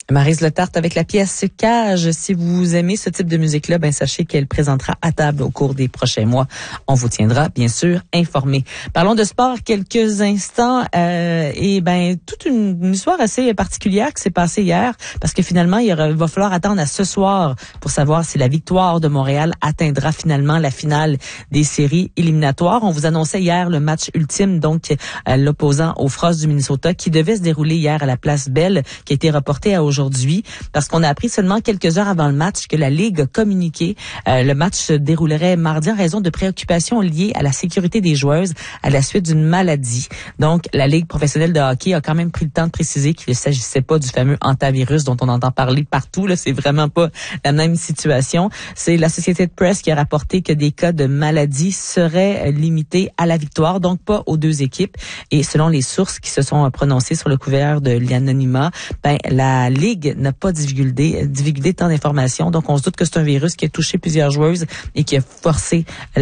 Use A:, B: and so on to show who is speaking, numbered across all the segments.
A: Maryse Letarte avec la pièce Cage. Si vous aimez ce type de musique-là, sachez qu'elle présentera à table au cours des prochains mois. On vous tiendra, bien sûr, informé. Parlons de sport quelques instants. Toute une histoire assez particulière qui s'est passée hier, parce que finalement, il va falloir attendre à ce soir pour savoir si la victoire de Montréal atteindra finalement la finale des séries éliminatoires. On vous annonçait hier le match ultime, donc l'opposant aux Frosts du Minnesota, qui devait se dérouler hier à la Place Bell, qui a été reporté à aujourd'hui, parce qu'on a appris seulement quelques heures avant le match que la Ligue a communiqué. Le match se déroulerait mardi en raison de préoccupations liées à la sécurité des joueuses à la suite d'une maladie. Donc, la Ligue professionnelle de hockey a quand même pris le temps de préciser qu'il ne s'agissait pas du fameux hantavirus dont on entend parler partout. Là, c'est vraiment pas la même situation. C'est l'Associated Press qui a rapporté que des cas de maladie seraient limités à la victoire, donc pas aux deux équipes. Et selon les sources qui se sont prononcées sur le couvert de l'anonymat, la Ligue n'a pas divulgué tant d'informations. Donc, on se doute que c'est un virus qui a touché plusieurs joueuses et qui a forcé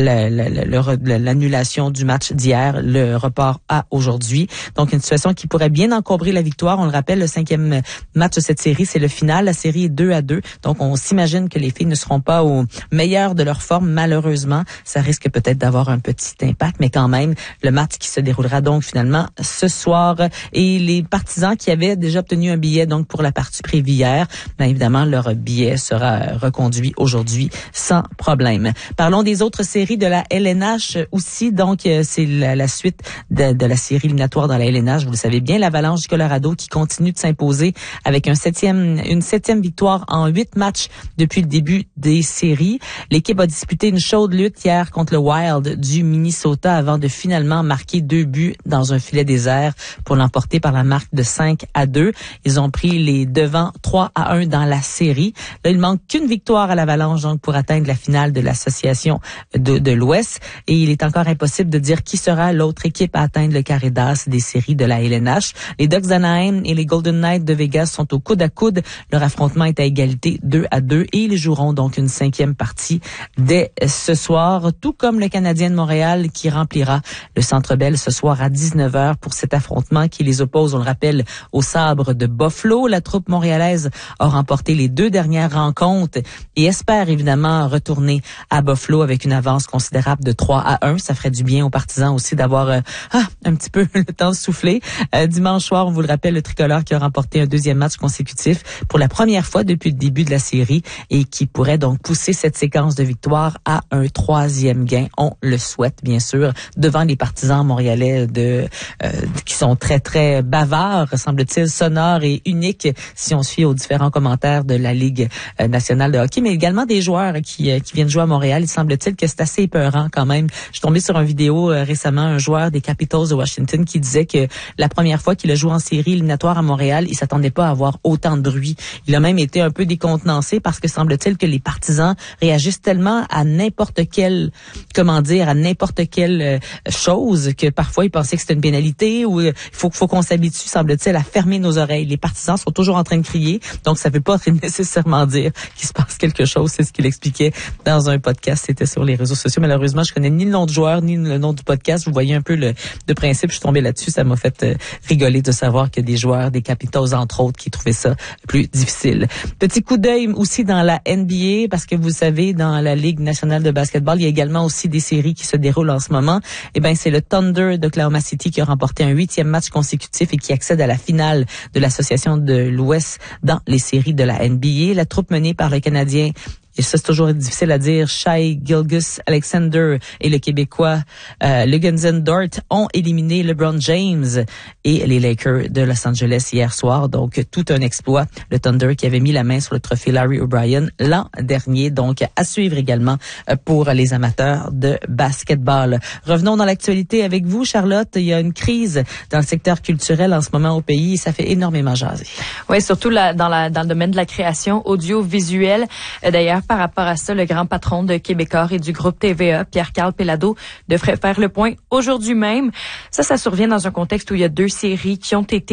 A: l'annulation du match d'hier, le report à aujourd'hui. Donc, une situation qui pourrait bien encombrer la victoire. On le rappelle, le 5e match de cette série, c'est le final. La série est 2-2. Donc, on s'imagine que les filles ne seront pas au meilleur de leur forme. Malheureusement, ça risque peut-être d'avoir un petit impact, mais quand même, le match qui se déroulera donc finalement ce soir. Et les partisans qui avaient déjà obtenu un billet donc pour la partie prévue hier, évidemment, leur billet sera reconduit aujourd'hui sans problème. Parlons des autres séries de la LNH aussi. Donc, c'est la suite de la série éliminatoire dans la LNH. Vous le savez bien, l'Avalanche du Colorado qui continue de s'imposer avec une septième victoire en 8 matchs depuis le début des séries. L'équipe a disputé une chaude lutte hier contre le Wild du Minnesota avant de finalement marquer 2 buts dans un filet désert pour l'emporter par la marque de 5-2. Ils ont pris les devants 3-1 dans la série. Là, il manque qu'une victoire à l'Avalanche donc pour atteindre la finale de l'association de l'Ouest. Et il est encore impossible de dire qui sera l'autre équipe à atteindre le carré d'as des séries de la LNH. Les Ducks d'Anaheim et les Golden Knights de Vegas sont au coude à coude. Leur affrontement est à égalité 2-2 et ils joueront donc une 5e partie dès ce soir, tout comme le Canadien de Montréal qui remplira le Centre Bell ce soir à 19h pour cet affrontement qui les oppose, on le rappelle, au Sabre de Buffalo. La troupe montréalaise a remporté les 2 dernières rencontres et espère évidemment retourner à Buffalo avec une avance considérable de 3-1. Ça ferait du bien aux partisans aussi d'avoir un petit peu le temps de souffler. Dimanche soir, on vous le rappelle, le tricolore qui a remporté un 2e match consécutif pour la première fois depuis le début de la série et qui pourrait donc pousser cette séquence de victoire à un 3e gain. On le souhaite, bien sûr, devant les partisans montréalais qui sont très, très bavards, semble-t-il, sonores et uniques si on suit aux différents commentaires de la Ligue nationale de hockey, mais également des joueurs qui viennent jouer à Montréal. Il semble-t-il que c'est assez épeurant quand même. Je suis tombée sur une vidéo récemment, un joueur des Capitals de Washington qui disait que la première fois qu'il a joué en série éliminatoire à Montréal, il s'attendait pas à avoir autant de bruit. Il a même été un peu décontenancé parce que semble-t-il que les partisans réagissent tellement à n'importe quelle chose que parfois ils pensaient que c'était une pénalité ou il faut qu'on s'habitue, semble-t-il, à fermer nos oreilles. Les partisans sont toujours en train de crier, donc ça veut pas nécessairement dire qu'il se passe quelque chose. C'est ce qu'il expliquait dans un podcast. C'était sur les réseaux sociaux. Malheureusement, je connais ni le nom du joueur, ni le nom du podcast. Vous voyez un peu le principe. Je suis tombée là-dessus. Ça m'a fait rigoler de savoir que des joueurs, des Capitals, entre autres, qui trouvaient ça plus difficile. Petit coup d'œil aussi dans la NBA, parce que vous savez, dans la Ligue nationale de basketball, il y a également aussi des séries qui se déroulent en ce moment. C'est le Thunder d'Oklahoma City qui a remporté un 8e match consécutif et qui accède à la finale de l'association de l'Ouest dans les séries de la NBA. La troupe menée par le Canadien, et ça, c'est toujours difficile à dire, Shai Gilgeous-Alexander et le Québécois Luguentz Dort ont éliminé LeBron James et les Lakers de Los Angeles hier soir. Donc, tout un exploit. Le Thunder qui avait mis la main sur le trophée Larry O'Brien l'an dernier. Donc, à suivre également pour les amateurs de basketball. Revenons dans l'actualité avec vous, Charlotte. Il y a une crise dans le secteur culturel en ce moment au pays et ça fait énormément jaser.
B: Oui, surtout dans le domaine de la création audiovisuelle. D'ailleurs, par rapport à ça, le grand patron de Québécois et du groupe TVA, Pierre-Carl Péladeau, devrait faire le point aujourd'hui même. Ça survient dans un contexte où il y a 2 séries qui ont été